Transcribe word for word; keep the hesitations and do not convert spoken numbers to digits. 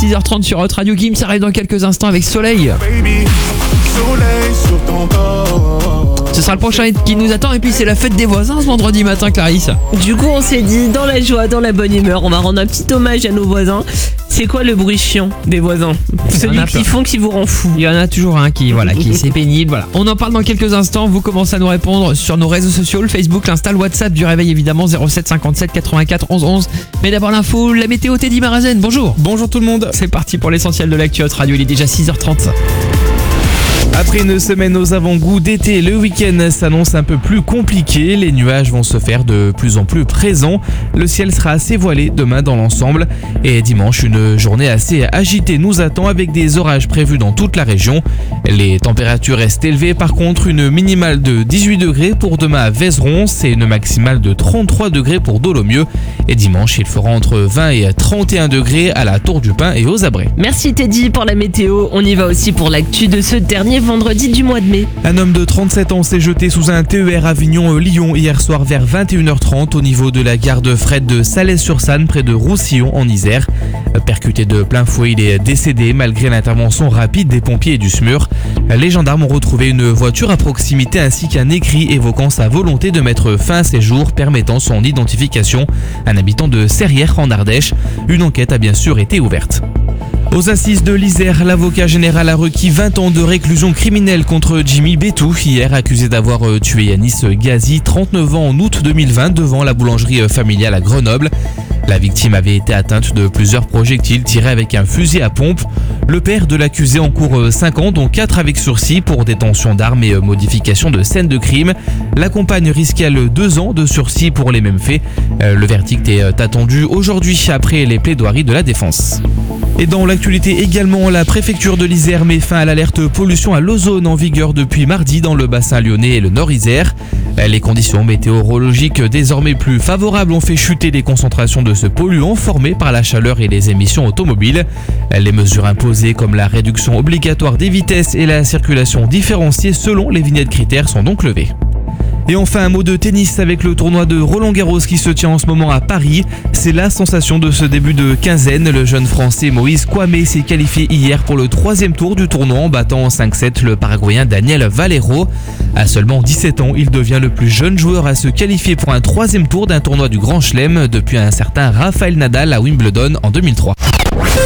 six heures trente sur Hot Radio. Kim, ça arrive dans quelques instants avec Soleil. Baby, soleil sur ton corps. Ce sera le prochain hit qui nous attend. Et puis c'est la fête des voisins ce vendredi matin, Clarisse. Du coup, on s'est dit, dans la joie, dans la bonne humeur, on va rendre un petit hommage à nos voisins. C'est quoi le bruit chiant des voisins? Celui a qui plein. font qui vous rend fou. Il y en a toujours un qui, voilà, qui c'est pénible. Voilà. On en parle dans quelques instants. Vous commencez à nous répondre sur nos réseaux sociaux, le Facebook, l'Insta, le WhatsApp du réveil évidemment, zéro sept cinquante-sept quatre-vingt-quatre onze onze. Mais d'abord l'info, la météo, Teddy Marazen. Bonjour. Bonjour tout le monde. C'est parti pour l'essentiel de l'actu Hot Radio. Il est déjà six heures trente. Après une semaine aux avant-goûts d'été, le week-end s'annonce un peu plus compliqué. Les nuages vont se faire de plus en plus présents. Le ciel sera assez voilé demain dans l'ensemble. Et dimanche, une journée assez agitée nous attend avec des orages prévus dans toute la région. Les températures restent élevées. Par contre, une minimale de dix-huit degrés pour demain à Vézeron. C'est une maximale de trente-trois degrés pour Dolomieu. Et dimanche, il fera entre vingt et trente et un degrés à la Tour du Pin et aux Abrets. Merci Teddy pour la météo. On y va aussi pour l'actu de ce dernier vendredi du mois de mai. Un homme de trente-sept ans s'est jeté sous un T E R Avignon-Lyon hier soir vers vingt et une heures trente au niveau de la gare de fret de Salès-sur-Sanne près de Roussillon en Isère. Percuté de plein fouet, il est décédé malgré l'intervention rapide des pompiers et du S M U R. Les gendarmes ont retrouvé une voiture à proximité ainsi qu'un écrit évoquant sa volonté de mettre fin à ses jours permettant son identification. Un habitant de Serrières en Ardèche. Une enquête a bien sûr été ouverte. Aux assises de l'Isère, l'avocat général a requis vingt ans de réclusion criminelle contre Jimmy Bétou, hier accusé d'avoir tué Yanis Gazi, trente-neuf ans en août deux mille vingt, devant la boulangerie familiale à Grenoble. La victime avait été atteinte de plusieurs projectiles tirés avec un fusil à pompe. Le père de l'accusé encourt cinq ans, dont quatre avec sursis pour détention d'armes et modification de scène de crime. La compagne risque elle deux ans de sursis pour les mêmes faits. Le verdict est attendu aujourd'hui après les plaidoiries de la défense. Et dans l'actualité également, la préfecture de l'Isère met fin à l'alerte pollution à l'ozone en vigueur depuis mardi dans le bassin lyonnais et le Nord-Isère. Les conditions météorologiques désormais plus favorables ont fait chuter les concentrations de ce polluant formé par la chaleur et les émissions automobiles. Les mesures imposées comme la réduction obligatoire des vitesses et la circulation différenciée selon les vignettes critères sont donc levées. Et enfin un mot de tennis avec le tournoi de Roland-Garros qui se tient en ce moment à Paris. C'est la sensation de ce début de quinzaine. Le jeune français Moïse Kouamé s'est qualifié hier pour le troisième tour du tournoi en battant en cinq sept le paraguayen Daniel Valero. À seulement dix-sept ans, il devient le plus jeune joueur à se qualifier pour un troisième tour d'un tournoi du Grand Chelem depuis un certain Rafael Nadal à Wimbledon en deux mille trois.